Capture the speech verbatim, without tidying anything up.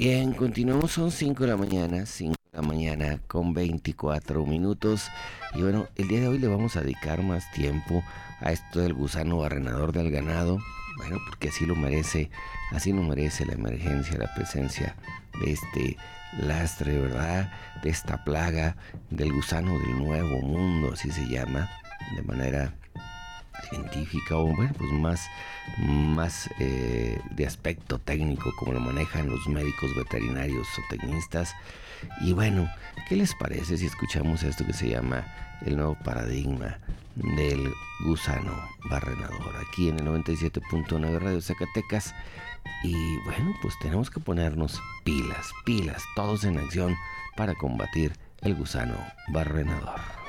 Bien, continuamos, son cinco de la mañana, cinco de la mañana con veinticuatro minutos. Y bueno, el día de hoy le vamos a dedicar más tiempo a esto del gusano barrenador del ganado. Bueno, porque así lo merece, así lo merece la emergencia, la presencia de este lastre, ¿verdad? De esta plaga del gusano del nuevo mundo, así se llama, de manera científica o bueno, pues más, más eh, de aspecto técnico, como lo manejan los médicos veterinarios o tecnistas. Y bueno, ¿qué les parece si escuchamos esto que se llama el nuevo paradigma del gusano barrenador aquí en el noventa y siete punto nueve Radio Zacatecas? Y bueno, pues tenemos que ponernos pilas, pilas, todos en acción para combatir el gusano barrenador.